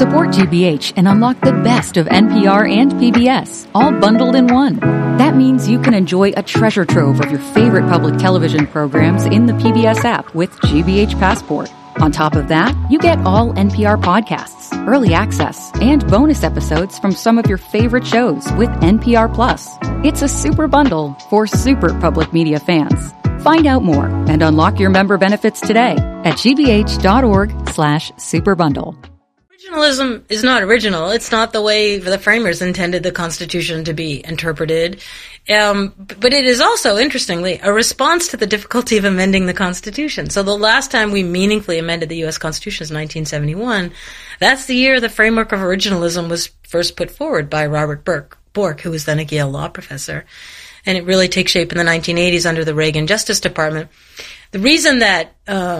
Support GBH and unlock the best of NPR and PBS, all bundled in one. That means you can enjoy a treasure trove of your favorite public television programs in the PBS app with GBH Passport. On top of that, you get all NPR podcasts, early access, and bonus episodes from some of your favorite shows with NPR Plus. It's a super bundle for super public media fans. Find out more and unlock your member benefits today at gbh.org/superbundle. Originalism is not original. It's not the way the framers intended the Constitution to be interpreted. But it is also, interestingly, a response to the difficulty of amending the Constitution. So the last time we meaningfully amended the U.S. Constitution is 1971. That's the year the framework of originalism was first put forward by Robert Bork, who was then a Yale law professor. And it really takes shape in the 1980s under the Reagan Justice Department. The reason that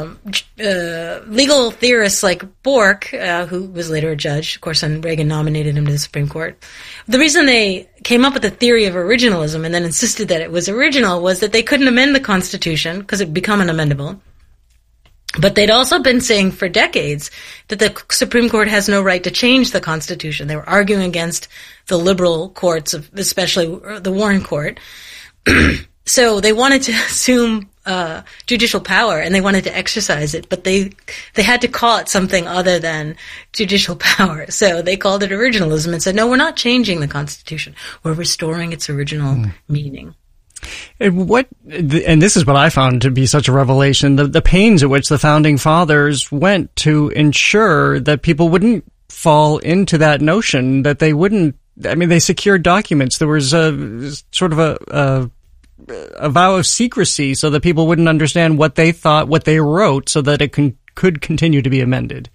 legal theorists like Bork, who was later a judge, of course, and Reagan nominated him to the Supreme Court, the reason they came up with the theory of originalism and then insisted that it was original was that they couldn't amend the Constitution because it had become unamendable. But they'd also been saying for decades that the Supreme Court has no right to change the Constitution. They were arguing against the liberal courts, especially the Warren Court. So they wanted to assume judicial power, and they wanted to exercise it, but they had to call it something other than judicial power. So they called it originalism and said, no, we're not changing the Constitution. We're restoring its original meaning. And this is what I found to be such a revelation, the pains at which the founding fathers went to ensure that people wouldn't fall into that notion, that they wouldn't, I mean, they secured documents. There was a sort of a vow of secrecy so that people wouldn't understand what they thought, what they wrote, so that it could continue to be amended.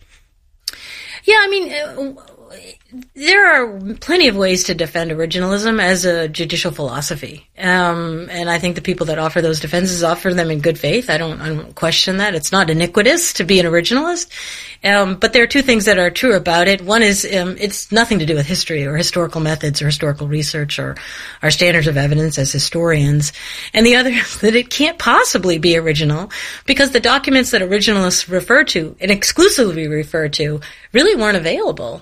Yeah, I mean, there are plenty of ways to defend originalism as a judicial philosophy. And I think the people that offer those defenses offer them in good faith. I don't question that. It's not iniquitous to be an originalist. But there are two things that are true about it. One is, it's nothing to do with history or historical methods or historical research or our standards of evidence as historians. And the other is that it can't possibly be original because the documents that originalists refer to and exclusively refer to really weren't available.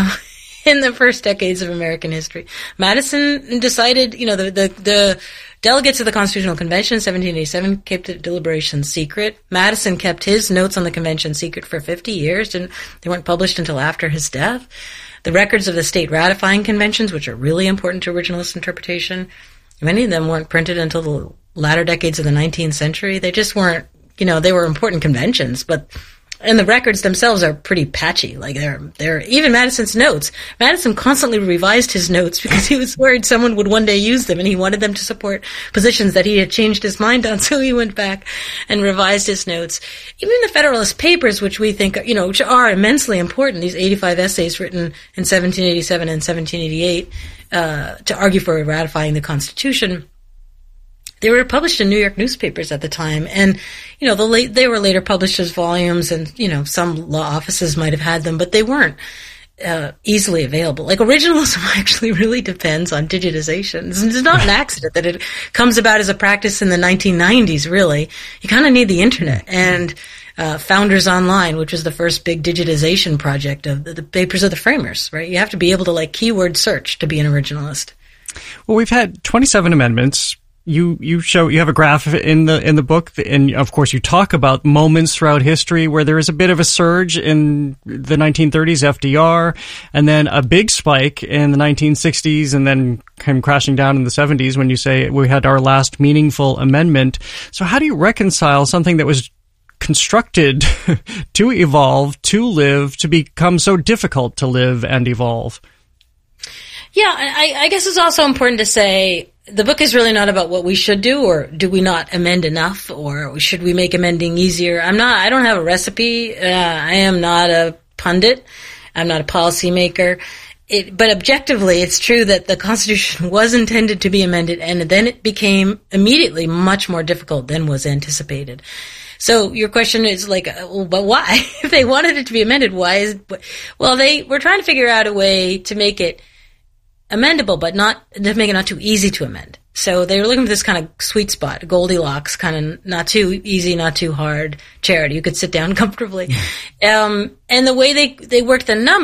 In the first decades of American history. Madison decided, the delegates of the Constitutional Convention in 1787 kept the deliberations secret. Madison kept his notes on the convention secret for 50 years, and they weren't published until after his death. The records of the state ratifying conventions, which are really important to originalist interpretation, many of them weren't printed until the latter decades of the 19th century. They just weren't, they were important conventions, and the records themselves are pretty patchy. Like they're even Madison's notes. Madison constantly revised his notes because he was worried someone would one day use them, and he wanted them to support positions that he had changed his mind on. So he went back and revised his notes. Even the Federalist Papers, which we think, which are immensely important, these 85 essays written in 1787 and 1788 to argue for ratifying the Constitution. They were published in New York newspapers at the time, and they were later published as volumes, and some law offices might have had them, but they weren't easily available. Like originalism actually really depends on digitization. It's not an accident that it comes about as a practice in the 1990s. Really, you kind of need the internet and Founders Online, which was the first big digitization project of the papers of the framers. Right, you have to be able to keyword search to be an originalist. Well, we've had 27 amendments. You have a graph in the book, and of course you talk about moments throughout history where there is a bit of a surge in the 1930s, FDR, and then a big spike in the 1960s, and then came crashing down in the 70s when you say we had our last meaningful amendment. So how do you reconcile something that was constructed to evolve, to live, to become so difficult to live and evolve? Yeah, I guess it's also important to say the book is really not about what we should do, or do we not amend enough, or should we make amending easier. I don't have a recipe. I am not a pundit. I'm not a policymaker. But objectively, it's true that the Constitution was intended to be amended, and then it became immediately much more difficult than was anticipated. So your question is but why? If they wanted it to be amended, why is it? Well, they were trying to figure out a way to make it amendable, but to make it not too easy to amend. So they were looking for this kind of sweet spot, Goldilocks, kind of not too easy, not too hard charity. You could sit down comfortably. And the way they worked the numbers